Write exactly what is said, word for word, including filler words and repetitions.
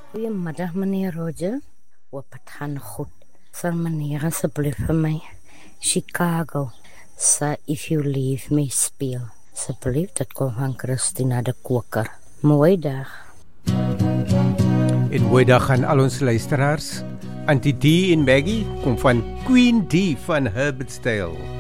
Goeiemiddag meneer Roger. Hoop het gaan goed. Sal meneer asseblief vir my Chicago sa If You Leave Me speel. Asseblief, dit kom van Christina de Koker. Mooi dag. En mooi dag aan al ons luisteraars. Auntie D en Maggie kom van Queen D van Herbert's Tale.